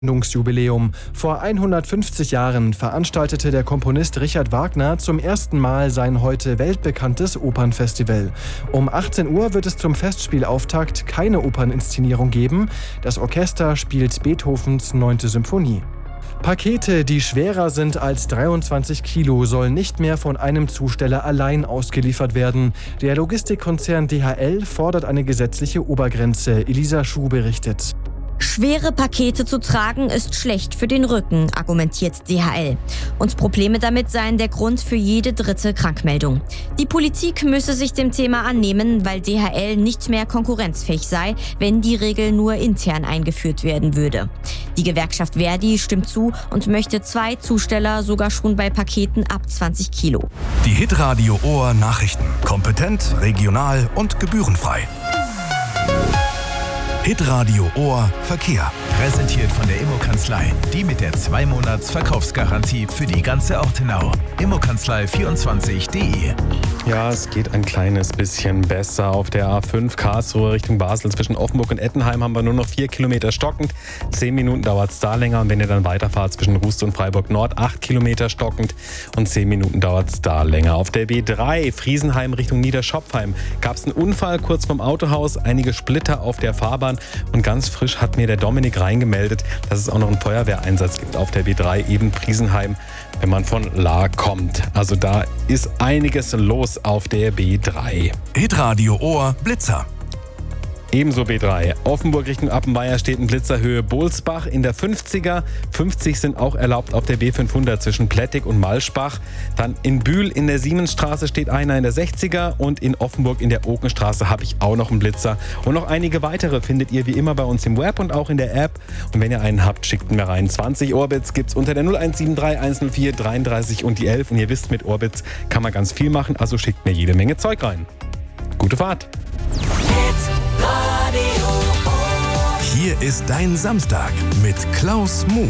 Jubiläum. Vor 150 Jahren veranstaltete der Komponist Richard Wagner zum ersten Mal sein heute weltbekanntes Opernfestival. Um 18 Uhr wird es zum Festspielauftakt keine Operninszenierung geben. Das Orchester spielt Beethovens 9. Symphonie. Pakete, die schwerer sind als 23 Kilo, sollen nicht mehr von einem Zusteller allein ausgeliefert werden. Der Logistikkonzern DHL fordert eine gesetzliche Obergrenze. Elisa Schuh berichtet. Schwere Pakete zu tragen ist schlecht für den Rücken, argumentiert DHL. Und Probleme damit seien der Grund für jede dritte Krankmeldung. Die Politik müsse sich dem Thema annehmen, weil DHL nicht mehr konkurrenzfähig sei, wenn die Regel nur intern eingeführt werden würde. Die Gewerkschaft Verdi stimmt zu und möchte 2 Zusteller sogar schon bei Paketen ab 20 Kilo. Die Hitradio Ohr Nachrichten. Kompetent, regional und gebührenfrei. Hitradio Ohr Verkehr. Präsentiert von der Immo-Kanzlei. Die mit der 2-Monats-Verkaufsgarantie für die ganze Ortenau. Immokanzlei24.de. Ja, es geht ein kleines bisschen besser. Auf der A5 Karlsruhe Richtung Basel zwischen Offenburg und Ettenheim haben wir nur noch 4 Kilometer stockend. 10 Minuten dauert es da länger. Und wenn ihr dann weiterfahrt zwischen Rust und Freiburg Nord, 8 Kilometer stockend und 10 Minuten dauert es da länger. Auf der B3 Friesenheim Richtung Niederschopfheim gab es einen Unfall kurz vom Autohaus. Einige Splitter auf der Fahrbahn. Und ganz frisch hat mir der Dominik reingemeldet, dass es auch noch einen Feuerwehreinsatz gibt auf der B3, eben Friesenheim, wenn man von La kommt. Also da ist einiges los auf der B3. Hitradio Ohr Blitzer. Ebenso B3. Offenburg Richtung Appenweier steht in Blitzerhöhe Bohlsbach in der 50er. 50 sind auch erlaubt auf der B500 zwischen Plettig und Malschbach. Dann in Bühl in der Siemensstraße steht einer in der 60er und in Offenburg in der Okenstraße habe ich auch noch einen Blitzer. Und noch einige weitere findet ihr wie immer bei uns im Web und auch in der App. Und wenn ihr einen habt, schickt ihn mir rein. 20 Orbits gibt's unter der 0173 104 33 und die 11. Und ihr wisst, mit Orbits kann man ganz viel machen, also schickt mir jede Menge Zeug rein. Gute Fahrt! Hier ist dein Samstag mit Klaus Muth.